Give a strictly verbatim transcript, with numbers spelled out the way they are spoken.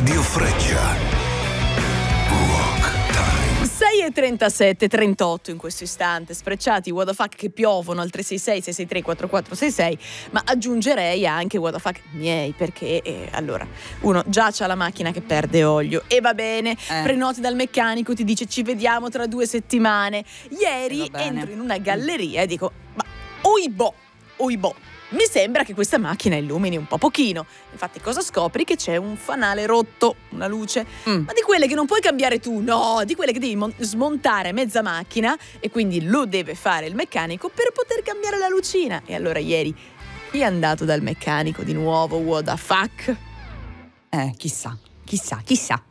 Radio Freccia. sei e trentasette, trentotto in questo istante, sprecciati what the fuck che piovono al tre sei sei sei sei tre quattro quattro sei sei, ma aggiungerei anche what the fuck miei, perché eh, allora uno già c'ha la macchina che perde olio e va bene, eh. prenoti dal meccanico, ti dice ci vediamo tra due settimane. Ieri entro in una galleria e dico ma oibò, oibò, mi sembra che questa macchina illumini un po' pochino. Infatti cosa scopri? Che c'è un fanale rotto, una luce, mm. ma di quelle che non puoi cambiare tu, no, di quelle che devi mon- smontare mezza macchina e quindi lo deve fare il meccanico per poter cambiare la lucina. E allora ieri chi è andato dal meccanico di nuovo, what the fuck? Eh, chissà, chissà, chissà.